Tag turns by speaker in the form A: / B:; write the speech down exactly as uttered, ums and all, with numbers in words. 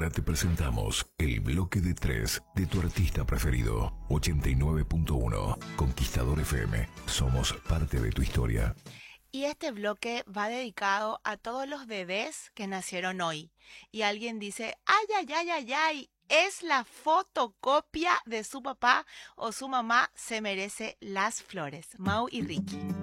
A: Ahora te presentamos el bloque de tres de tu artista preferido. ochenta y nueve punto uno Conquistador F M. Somos parte de tu historia.
B: Y este bloque va dedicado a todos los bebés que nacieron hoy. Y alguien dice, ay, ay, ay, ay, ay, es la fotocopia de su papá o su mamá, se merece las flores. Mau y Ricky.